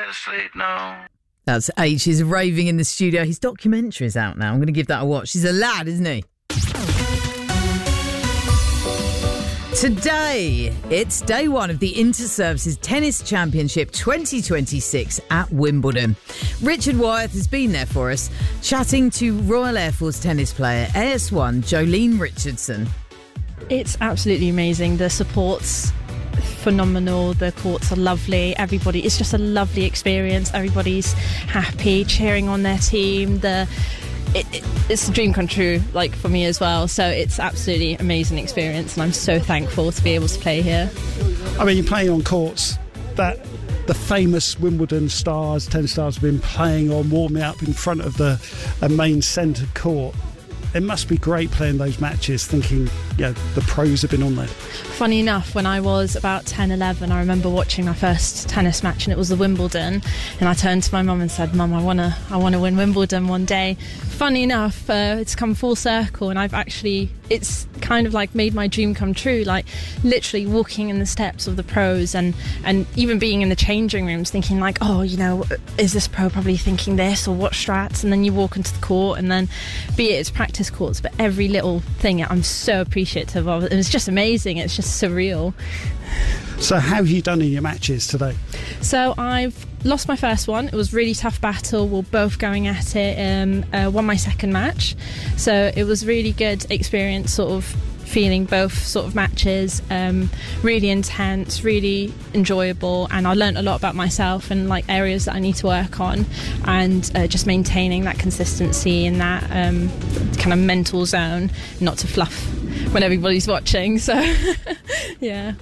to sleep now. That's H. He's raving in the studio. His documentary is out now. I'm going to give that a watch. He's a lad, isn't he? Today, it's day one of the Inter-Services Tennis Championship 2026 at Wimbledon. Richard Wyeth has been there for us, chatting to Royal Air Force tennis player AS1 Jolene Richardson. It's absolutely amazing. The support's phenomenal. The courts are lovely. Everybody, it's just a lovely experience. Everybody's happy, cheering on their team. It's a dream come true, like, for me as well. So it's absolutely amazing experience, and I'm so thankful to be able to play here. I mean, you're playing on courts that the famous Wimbledon stars, tennis stars, have been playing on, warming up in front of the main centre court. It must be great playing those matches, thinking, yeah, the pros have been on there. Funny enough, when I was about 10, 11, I remember watching my first tennis match, and it was the Wimbledon, and I turned to my mum and said, "Mum, I want to win Wimbledon one day." Funny enough, it's come full circle, and it's kind of like made my dream come true, like literally walking in the steps of the pros, and even being in the changing rooms thinking like, oh, you know, is this pro probably thinking this, or what strats? And then you walk into the court, and then be it it's practice courts, but every little thing I'm so appreciative of. It's just amazing. It's just surreal. So how have you done in your matches today? So I've lost my first one. It was a really tough battle. We're both going at it. Won my second match. So it was really good experience, sort of feeling both sort of matches, really intense, really enjoyable, and I learned a lot about myself and like areas that I need to work on, and just maintaining that consistency in that kind of mental zone, not to fluff when everybody's watching. So yeah.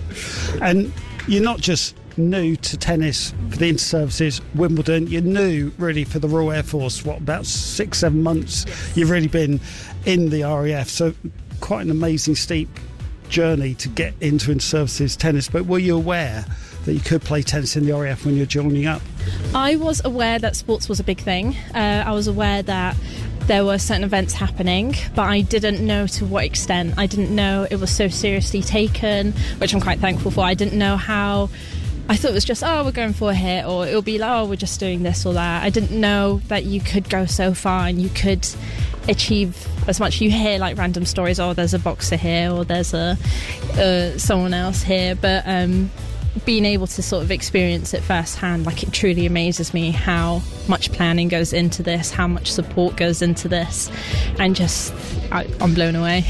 And you're not just new to tennis for the Inter-Services Wimbledon, you're new really for the Royal Air Force. What, about 6-7 months you've really been in the RAF, so quite an amazing steep journey to get into Inter-Services tennis. But were you aware that you could play tennis in the RAF when you're joining up? I was aware that sports was a big thing. I was aware that there were certain events happening, but I didn't know to what extent. I didn't know it was so seriously taken, which I'm quite thankful for. I didn't know how. I thought it was just, oh, we're going for a hit, or it'll be like, oh, we're just doing this or that. I didn't know that you could go so far and you could achieve as much. You hear like random stories, oh, there's a boxer here, or there's someone else here, but being able to sort of experience it firsthand, like, it truly amazes me how much planning goes into this, how much support goes into this, and just I'm blown away.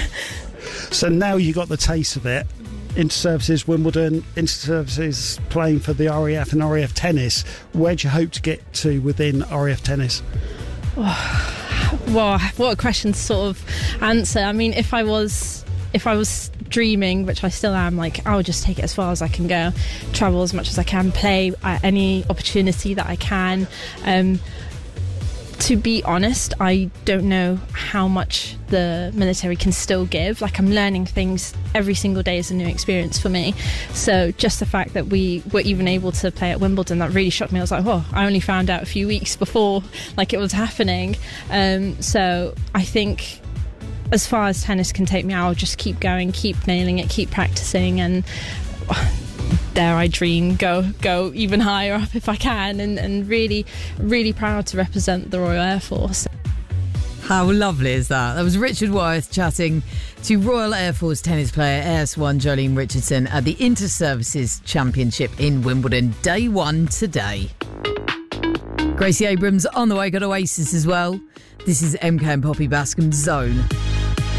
So now you got the taste of it. Inter-Services Wimbledon, Inter-Services playing for the RAF and RAF tennis. Where do you hope to get to within RAF tennis? Well, what a question to sort of answer. I mean, if I was dreaming, which I still am, like, I'll just take it as far as I can go, travel as much as I can, play at any opportunity that I can. To be honest, I don't know how much the military can still give. Like, I'm learning things every single day is a new experience for me. So just the fact that we were even able to play at Wimbledon, that really shocked me. I was like, oh, I only found out a few weeks before, like, it was happening. So I think as far as tennis can take me, I'll just keep going, keep nailing it, keep practicing, and dare I dream, go even higher up if I can, and really, really proud to represent the Royal Air Force. How lovely is that? That was Richard Wyeth chatting to Royal Air Force tennis player AS1 Jolene Richardson at the Inter-Services Championship in Wimbledon. Day one today. Gracie Abrams on the way, got Oasis as well. This is MK and Poppy Bascom's Zone.